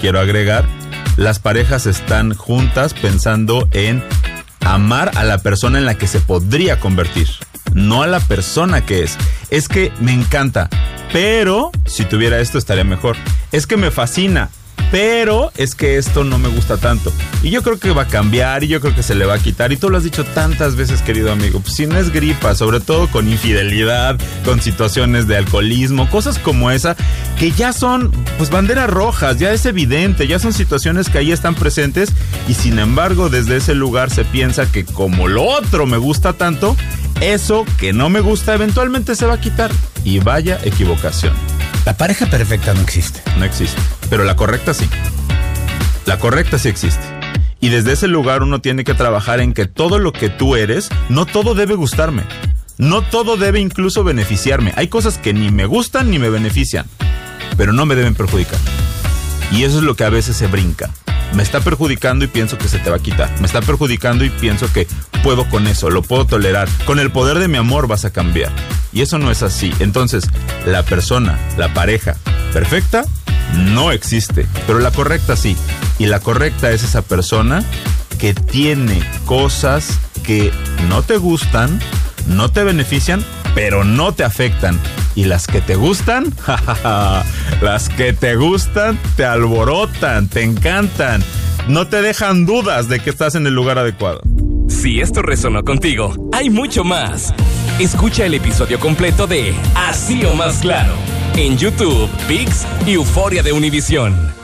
quiero agregar, las parejas están juntas pensando en amar a la persona en la que se podría convertir, no a la persona que es. Es que me encanta, pero si tuviera esto estaría mejor. Es que me fascina, pero es que esto no me gusta tanto. Y yo creo que va a cambiar y yo creo que se le va a quitar. Y tú lo has dicho tantas veces, querido amigo. Pues si no es gripa, sobre todo con infidelidad, con situaciones de alcoholismo, cosas como esa, que ya son pues banderas rojas, ya es evidente, ya son situaciones que ahí están presentes. Y sin embargo, desde ese lugar se piensa que como lo otro me gusta tanto, eso que no me gusta eventualmente se va a quitar. Y vaya equivocación. La pareja perfecta no existe. No existe, pero la correcta sí. La correcta sí existe. Y desde ese lugar uno tiene que trabajar en que todo lo que tú eres, no todo debe gustarme. No todo debe incluso beneficiarme. Hay cosas que ni me gustan ni me benefician, pero no me deben perjudicar. Y eso es lo que a veces se brinca. Me está perjudicando y pienso que se te va a quitar. Me está perjudicando y pienso que puedo con eso, lo puedo tolerar. Con el poder de mi amor vas a cambiar. Y eso no es así. Entonces, la persona, la pareja perfecta no existe, pero la correcta sí. Y la correcta es esa persona que tiene cosas que no te gustan, no te benefician, pero no te afectan. Y las que te gustan, las que te gustan, te alborotan, te encantan, no te dejan dudas de que estás en el lugar adecuado. Si esto resonó contigo, hay mucho más. Escucha el episodio completo de Así o Más Claro en YouTube, ViX y Euforia de Univisión.